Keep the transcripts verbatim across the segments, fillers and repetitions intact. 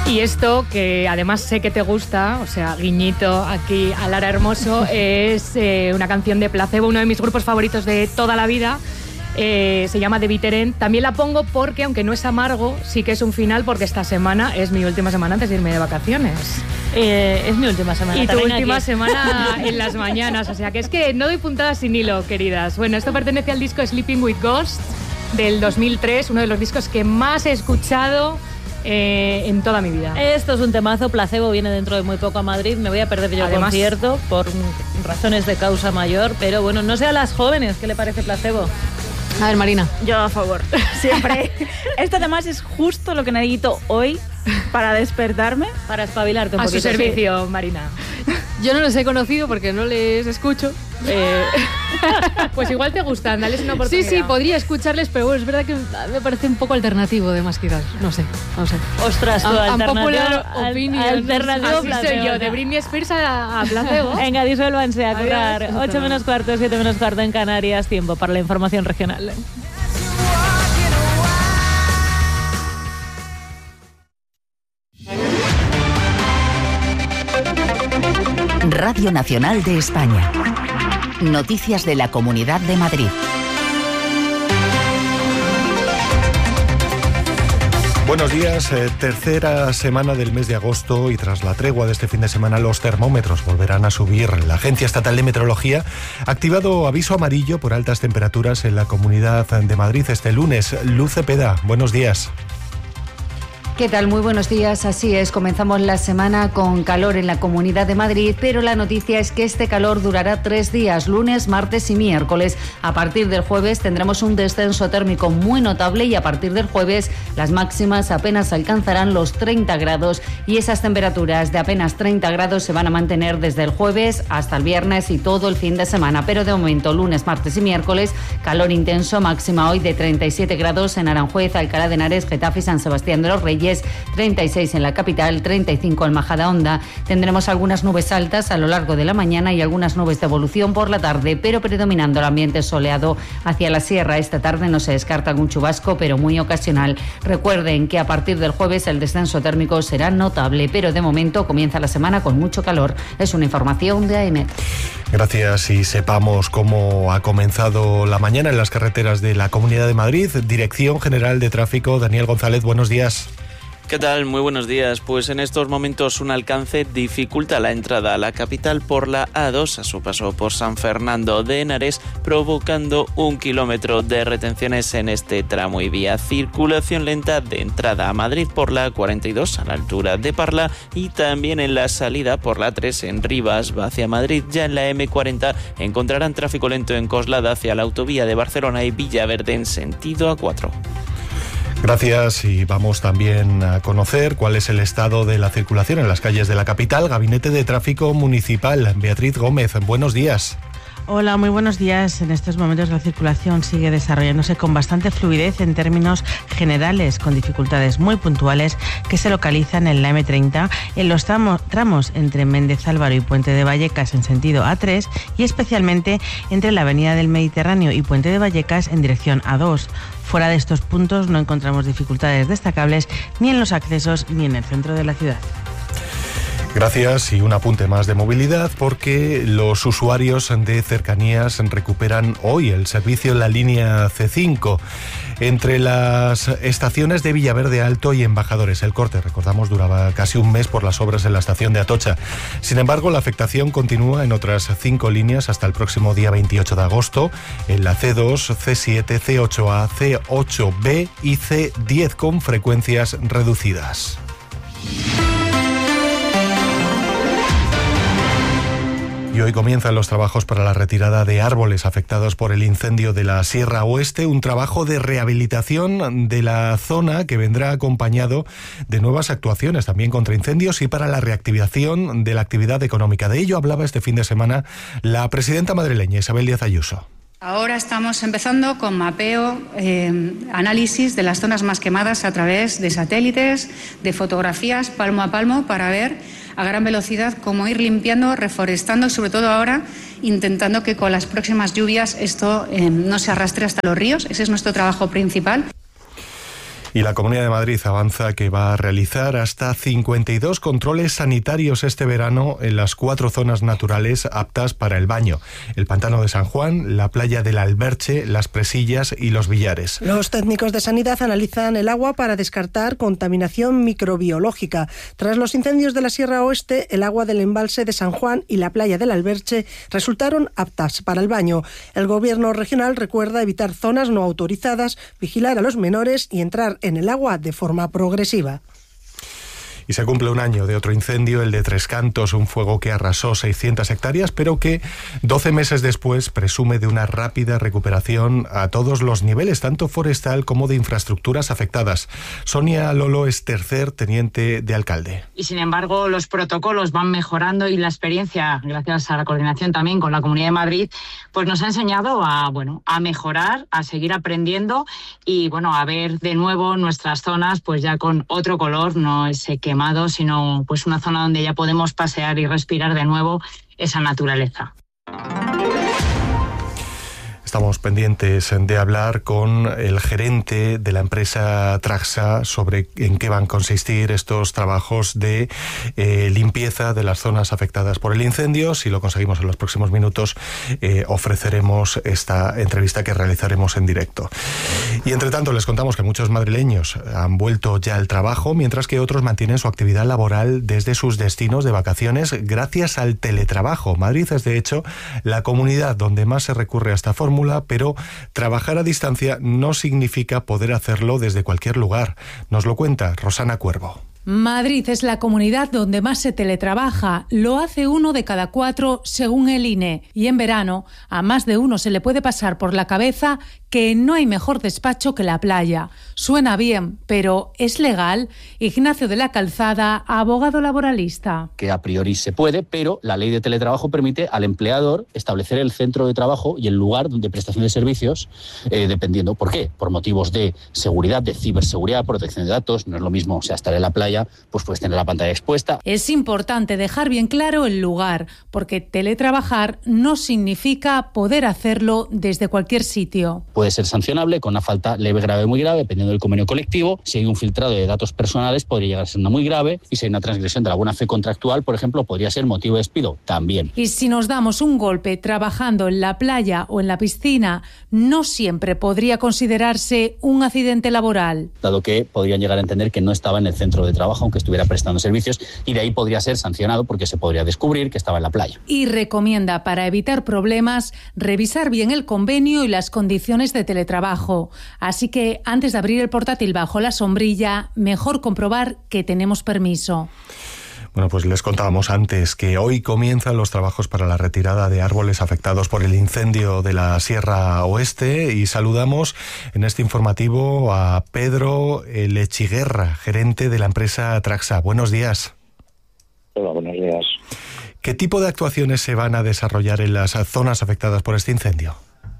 Y esto, que además sé que te gusta, o sea, guiñito aquí a Lara Hermoso, es eh, una canción de Placebo, uno de mis grupos favoritos de toda la vida. Eh, se llama The Bitter End. También la pongo porque, aunque no es amargo, sí que es un final, porque esta semana es mi última semana antes de irme de vacaciones. Eh, es mi última semana. Y tu última aquí. semana en las mañanas. O sea, que es que no doy puntadas sin hilo, queridas. Bueno, esto pertenece al disco Sleeping with Ghosts del dos mil tres, uno de los discos que más he escuchado eh, en toda mi vida. Esto es un temazo. Placebo viene dentro de muy poco a Madrid. Me voy a perder yo el concierto por razones de causa mayor. Pero bueno, no sé a las jóvenes qué le parece Placebo. A ver, Marina. Yo a favor, siempre. Esto además es justo lo que necesito hoy para despertarme. Para espabilarte un a poquito. A su servicio, sí. Marina. Yo no los he conocido porque no les escucho. Eh... Pues igual te gustan, dales una oportunidad. Sí, sí, podría escucharles, pero bueno, es verdad que me parece un poco alternativo de más quizás. No sé, no sé. Ostras, tu a, alternativa. Al, opinion. Alternativo Así Placebo. soy yo, de Britney Spears a, a Placebo. Venga, disuélvanse a currar. Adiós. ocho menos cuarto, siete menos cuarto en Canarias. Tiempo para la información regional. Radio Nacional de España. Noticias de la Comunidad de Madrid. Buenos días, eh, tercera semana del mes de agosto y tras la tregua de este fin de semana los termómetros volverán a subir. La Agencia Estatal de Meteorología ha activado aviso amarillo por altas temperaturas en la Comunidad de Madrid este lunes. Luz Cepeda, buenos días. ¿Qué tal? Muy buenos días. Así es, comenzamos la semana con calor en la Comunidad de Madrid, pero la noticia es que este calor durará tres días, lunes, martes y miércoles. A partir del jueves tendremos un descenso térmico muy notable y a partir del jueves las máximas apenas alcanzarán los treinta grados y esas temperaturas de apenas treinta grados se van a mantener desde el jueves hasta el viernes y todo el fin de semana. Pero de momento, lunes, martes y miércoles, calor intenso, máxima hoy de treinta y siete grados en Aranjuez, Alcalá de Henares, Getafe y San Sebastián de los Reyes, treinta y seis en la capital, treinta y cinco en Majadahonda. Tendremos algunas nubes altas a lo largo de la mañana y algunas nubes de evolución por la tarde, pero predominando el ambiente soleado hacia la sierra. Esta tarde no se descarta algún chubasco, pero muy ocasional. Recuerden que a partir del jueves el descenso térmico será notable, pero de momento comienza la semana con mucho calor. Es una información de A E M E T. Gracias y sepamos cómo ha comenzado la mañana en las carreteras de la Comunidad de Madrid. Dirección General de Tráfico, Daniel González, buenos días. ¿Qué tal? Muy buenos días. Pues en estos momentos un alcance dificulta la entrada a la capital por la A dos a su paso por San Fernando de Henares, provocando un kilómetro de retenciones en este tramo y vía. Circulación lenta de entrada a Madrid por la cuarenta y dos a la altura de Parla y también en la salida por la tres en Rivas hacia Madrid. Ya en la eme cuarenta encontrarán tráfico lento en Coslada hacia la autovía de Barcelona y Villaverde en sentido A cuatro. Gracias y vamos también a conocer cuál es el estado de la circulación en las calles de la capital. Gabinete de Tráfico Municipal, Beatriz Gómez, buenos días. Hola, muy buenos días. En estos momentos la circulación sigue desarrollándose con bastante fluidez en términos generales, con dificultades muy puntuales que se localizan en la eme treinta, en los tramos, tramos entre Méndez Álvaro y Puente de Vallecas en sentido A tres y especialmente entre la Avenida del Mediterráneo y Puente de Vallecas en dirección A dos. Fuera de estos puntos no encontramos dificultades destacables ni en los accesos ni en el centro de la ciudad. Gracias y un apunte más de movilidad porque los usuarios de cercanías recuperan hoy el servicio en la línea ce cinco. Entre las estaciones de Villaverde Alto y Embajadores, el corte, recordamos, duraba casi un mes por las obras en la estación de Atocha. Sin embargo, la afectación continúa en otras cinco líneas hasta el próximo día veintiocho de agosto, en la ce dos, ce siete, ce ocho a, ce ocho be y ce diez con frecuencias reducidas. Y hoy comienzan los trabajos para la retirada de árboles afectados por el incendio de la Sierra Oeste, un trabajo de rehabilitación de la zona que vendrá acompañado de nuevas actuaciones también contra incendios y para la reactivación de la actividad económica. De ello hablaba este fin de semana la presidenta madrileña Isabel Díaz Ayuso. Ahora estamos empezando con mapeo, eh, análisis de las zonas más quemadas a través de satélites, de fotografías palmo a palmo para ver a gran velocidad cómo ir limpiando, reforestando y sobre todo ahora intentando que con las próximas lluvias esto eh, no se arrastre hasta los ríos. Ese es nuestro trabajo principal. Y la Comunidad de Madrid avanza que va a realizar hasta cincuenta y dos controles sanitarios este verano en las cuatro zonas naturales aptas para el baño: el Pantano de San Juan, la playa del Alberche, Las Presillas y Los Villares. Los técnicos de sanidad analizan el agua para descartar contaminación microbiológica. Tras los incendios de la Sierra Oeste, el agua del embalse de San Juan y la playa del Alberche resultaron aptas para el baño. El Gobierno regional recuerda evitar zonas no autorizadas, vigilar a los menores y entrar en el agua de forma progresiva. Y se cumple un año de otro incendio, el de Tres Cantos, un fuego que arrasó seiscientas hectáreas, pero que doce meses después presume de una rápida recuperación a todos los niveles, tanto forestal como de infraestructuras afectadas. Sonia Lolo es tercer teniente de alcalde. Y sin embargo, los protocolos van mejorando y la experiencia, gracias a la coordinación también con la Comunidad de Madrid, pues nos ha enseñado a, bueno, a mejorar, a seguir aprendiendo y, bueno, a ver de nuevo nuestras zonas pues ya con otro color, no ese quemado, sino pues una zona donde ya podemos pasear y respirar de nuevo esa naturaleza. Estamos pendientes de hablar con el gerente de la empresa Traxa sobre en qué van a consistir estos trabajos de eh, limpieza de las zonas afectadas por el incendio. Si lo conseguimos en los próximos minutos, eh, ofreceremos esta entrevista que realizaremos en directo. Y entre tanto, les contamos que muchos madrileños han vuelto ya al trabajo, mientras que otros mantienen su actividad laboral desde sus destinos de vacaciones gracias al teletrabajo. Madrid es, de hecho, la comunidad donde más se recurre a esta fórmula, pero trabajar a distancia no significa poder hacerlo desde cualquier lugar. Nos lo cuenta Rosana Cuervo. Madrid es la comunidad donde más se teletrabaja. Lo hace uno de cada cuatro, según el I N E. Y en verano, a más de uno se le puede pasar por la cabeza que no hay mejor despacho que la playa. Suena bien, pero ¿es legal? Ignacio de la Calzada, abogado laboralista. Que a priori se puede, pero la ley de teletrabajo permite al empleador establecer el centro de trabajo y el lugar de prestación de servicios, eh, dependiendo. ¿Por qué? Por motivos de seguridad, de ciberseguridad, protección de datos. No es lo mismo, o sea, estar en la playa, pues puedes tener la pantalla expuesta. Es importante dejar bien claro el lugar, porque teletrabajar no significa poder hacerlo desde cualquier sitio. Puede ser sancionable con una falta leve, grave, muy grave, dependiendo del convenio colectivo. Si hay un filtrado de datos personales, podría llegar a ser una muy grave. Y si hay una transgresión de la buena fe contractual, por ejemplo, podría ser motivo de despido también. Y si nos damos un golpe trabajando en la playa o en la piscina, no siempre podría considerarse un accidente laboral. Dado que podrían llegar a entender que no estaba en el centro de trabajo, aunque estuviera prestando servicios, y de ahí podría ser sancionado porque se podría descubrir que estaba en la playa. Y recomienda, para evitar problemas, revisar bien el convenio y las condiciones de teletrabajo. Así que antes de abrir el portátil bajo la sombrilla, mejor comprobar que tenemos permiso. Bueno, pues les contábamos antes que hoy comienzan los trabajos para la retirada de árboles afectados por el incendio de la Sierra Oeste y saludamos en este informativo a Pedro Lechiguerra, gerente de la empresa Traxa. Buenos días. Hola, buenos días. ¿Qué tipo de actuaciones se van a desarrollar en las zonas afectadas por este incendio?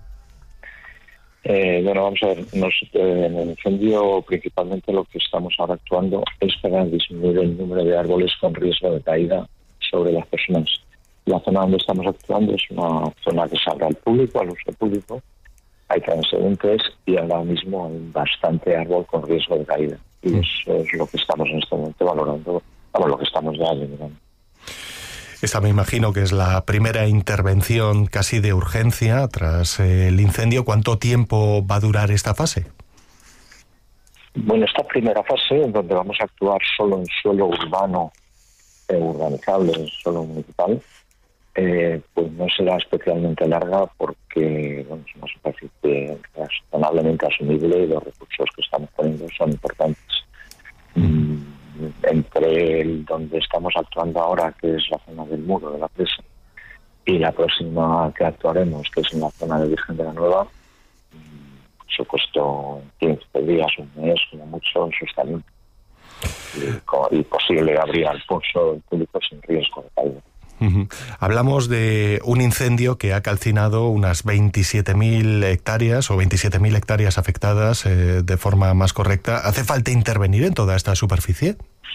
Eh, bueno, vamos a ver, nos, eh, en el incendio principalmente lo que estamos ahora actuando es para disminuir el número de árboles con riesgo de caída sobre las personas. La zona donde estamos actuando es una zona que se abre al público, al uso público, hay transeúntes y ahora mismo hay bastante árbol con riesgo de caída. Y eso es lo que estamos en este momento valorando, vamos, lo que estamos ya eliminando. Esta me imagino que es la primera intervención casi de urgencia tras el incendio. ¿Cuánto tiempo va a durar esta fase? Bueno, esta primera fase, en donde vamos a actuar solo en suelo urbano, eh, urbanizable, suelo municipal, eh, pues no será especialmente larga porque bueno, es una superficie razonablemente asumible y los recursos que estamos poniendo son importantes. Mm. Entre el donde estamos actuando ahora, que es la zona del muro de la presa, y la próxima que actuaremos, que es en la zona de Virgen de la Nueva, supuesto quince días, un mes, como mucho, eso está limpio. Y, y posible abrir al pulso del público sin riesgo de caída. Uh-huh. Hablamos de un incendio que ha calcinado unas veintisiete mil hectáreas o veintisiete mil hectáreas afectadas eh, de forma más correcta. ¿Hace falta intervenir en toda esta superficie?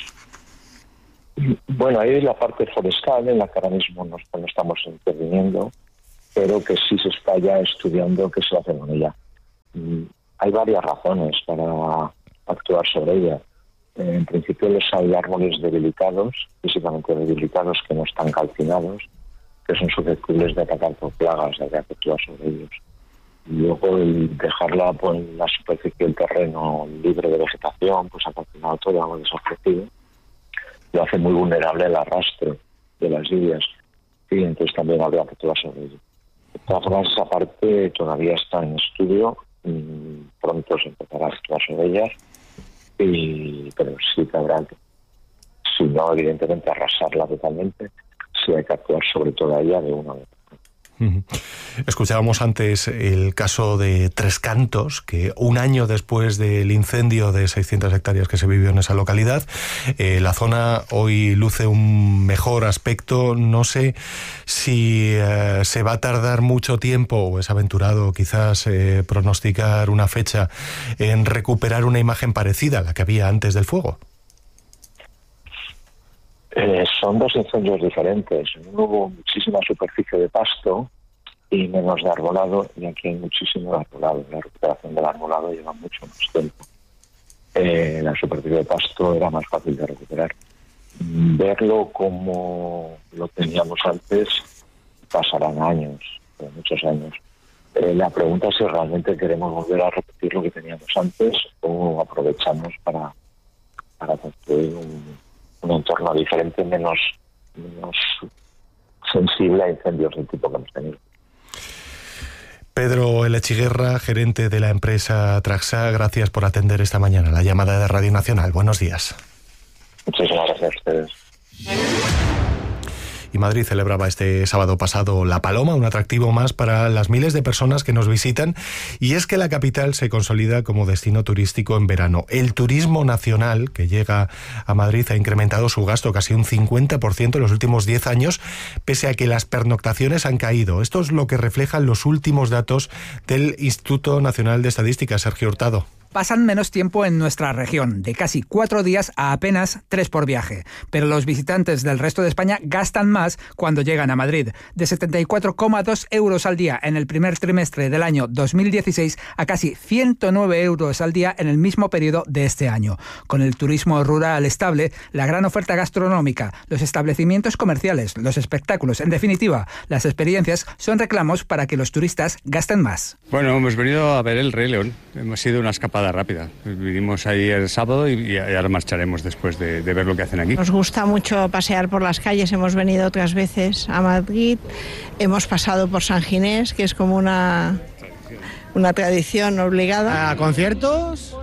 Bueno, ahí es la parte forestal en la que ahora mismo no, no estamos interviniendo, pero que sí se está ya estudiando qué se hace con ella. Hay varias razones para actuar sobre ella. En principio los hay árboles debilitados, físicamente debilitados, que no están calcinados, que son susceptibles de atacar por plagas, hay que actuar sobre ellos. Y luego el dejarla pues, en la superficie del terreno libre de vegetación, pues ha calcinado todo, algo desofrecido, lo hace muy vulnerable al arrastre de las lluvias, y entonces también habría que actuar sobre ello. De todas formas, esa parte todavía está en estudio, pronto se empezará a actuar sobre ellas, y pero sí que habrá que, si no evidentemente arrasarla totalmente, sí hay que actuar sobre toda ella de una vez. Escuchábamos antes el caso de Tres Cantos, que un año después del incendio de seiscientas hectáreas que se vivió en esa localidad, eh, la zona hoy luce un mejor aspecto. No sé si eh, se va a tardar mucho tiempo, o es aventurado quizás eh, pronosticar una fecha, en recuperar una imagen parecida a la que había antes del fuego. Eh, son dos incendios diferentes. Uno hubo muchísima superficie de pasto y menos de arbolado, y aquí hay muchísimo de arbolado. La recuperación del arbolado lleva mucho más tiempo. Eh, la superficie de pasto era más fácil de recuperar. Verlo como lo teníamos antes pasarán años, muchos años. Eh, la pregunta es si realmente queremos volver a repetir lo que teníamos antes o aprovechamos para, para construir un un entorno diferente, menos, menos sensible a incendios del tipo que hemos tenido. Pedro Elechiguerra, gerente de la empresa Traxa, gracias por atender esta mañana la llamada de Radio Nacional. Buenos días. Muchísimas gracias a ustedes. Y Madrid celebraba este sábado pasado La Paloma, un atractivo más para las miles de personas que nos visitan, y es que la capital se consolida como destino turístico en verano. El turismo nacional que llega a Madrid ha incrementado su gasto casi un cincuenta por ciento en los últimos diez años, pese a que las pernoctaciones han caído. Esto es lo que reflejan los últimos datos del Instituto Nacional de Estadística. Sergio Hurtado. Pasan menos tiempo en nuestra región, de casi cuatro días a apenas tres por viaje. Pero los visitantes del resto de España gastan más cuando llegan a Madrid. De setenta y cuatro coma dos euros al día en el primer trimestre del año dos mil dieciséis a casi ciento nueve euros al día en el mismo periodo de este año. Con el turismo rural estable, la gran oferta gastronómica, los establecimientos comerciales, los espectáculos, en definitiva, las experiencias son reclamos para que los turistas gasten más. Bueno, hemos venido a ver el Rey León. Hemos sido una escapada rápida. Vinimos ahí el sábado y, y ahora marcharemos después de, de ver lo que hacen aquí. Nos gusta mucho pasear por las calles, hemos venido otras veces a Madrid, hemos pasado por San Ginés, que es como una, una tradición obligada. A conciertos,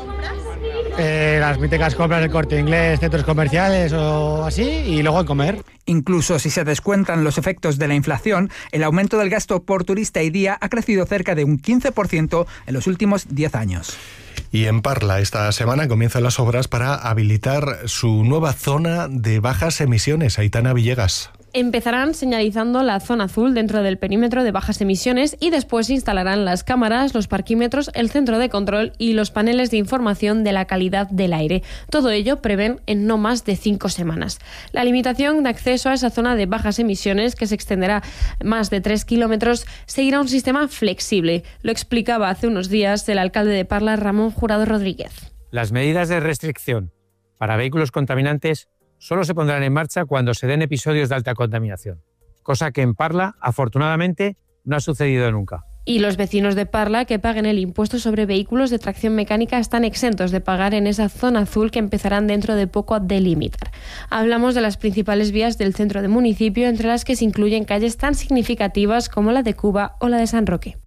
eh, las míticas compras del Corte Inglés, centros comerciales o así, y luego a comer. Incluso si se descuentan los efectos de la inflación, el aumento del gasto por turista y día ha crecido cerca de un quince por ciento en los últimos diez años. Y en Parla, esta semana comienzan las obras para habilitar su nueva zona de bajas emisiones. Aitana Villegas. Empezarán señalizando la zona azul dentro del perímetro de bajas emisiones y después instalarán las cámaras, los parquímetros, el centro de control y los paneles de información de la calidad del aire. Todo ello prevén en no más de cinco semanas. La limitación de acceso a esa zona de bajas emisiones, que se extenderá más de tres kilómetros, seguirá un sistema flexible. Lo explicaba hace unos días el alcalde de Parla, Ramón Jurado Rodríguez. Las medidas de restricción para vehículos contaminantes solo se pondrán en marcha cuando se den episodios de alta contaminación, cosa que en Parla, afortunadamente, no ha sucedido nunca. Y los vecinos de Parla que paguen el impuesto sobre vehículos de tracción mecánica están exentos de pagar en esa zona azul que empezarán dentro de poco a delimitar. Hablamos de las principales vías del centro del municipio, entre las que se incluyen calles tan significativas como la de Cuba o la de San Roque.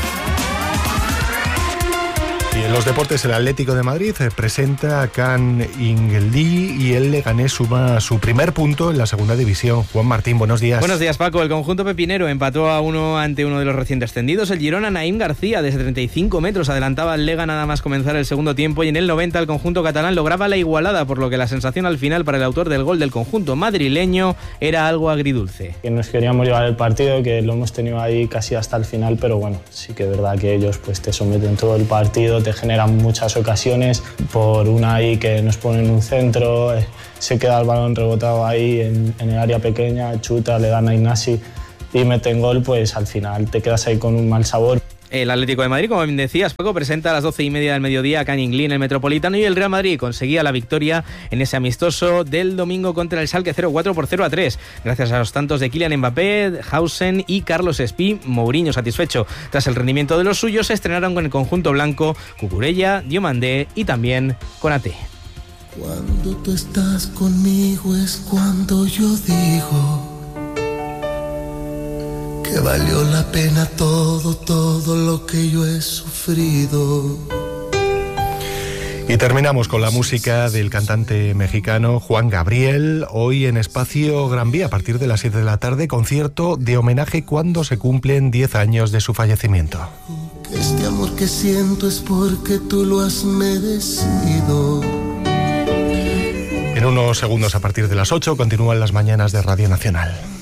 Y en los deportes, el Atlético de Madrid presenta a Can Inglí y el Leganés suma su primer punto en la segunda división. Juan Martín, buenos días. Buenos días, Paco. El conjunto pepinero empató a uno ante uno de los recién descendidos. El Girona, Naim García, desde treinta y cinco metros, adelantaba al Lega nada más comenzar el segundo tiempo, y en el noventa el conjunto catalán lograba la igualada, por lo que la sensación al final para el autor del gol del conjunto madrileño era algo agridulce. Que nos queríamos llevar el partido, que lo hemos tenido ahí casi hasta el final, pero bueno, sí que es verdad que ellos pues te someten todo el partido, te generan muchas ocasiones, por una ahí que nos ponen un centro, eh, se queda el balón rebotado ahí en, en el área pequeña, chuta, le dan a Ignasi y meten gol, pues al final te quedas ahí con un mal sabor. El Atlético de Madrid, como bien decías, Paco, presenta a las doce y media del mediodía acá en Inglí, en el Metropolitano, y el Real Madrid conseguía la victoria en ese amistoso del domingo contra el Schalke cero cuatro por cero a tres, gracias a los tantos de Kylian Mbappé, Hausen y Carlos Espí. Mourinho satisfecho tras el rendimiento de los suyos, se estrenaron con el conjunto blanco Cucurella, Diomandé y también Konaté. Cuando tú estás conmigo es cuando yo digo que valió la pena todo, todo lo que yo he sufrido. Y terminamos con la música del cantante mexicano Juan Gabriel. Hoy en Espacio Gran Vía, a partir de las siete de la tarde, concierto de homenaje cuando se cumplen diez años de su fallecimiento. Este amor que siento es porque tú lo has merecido. En unos segundos, a partir de las ocho, continúan las mañanas de Radio Nacional.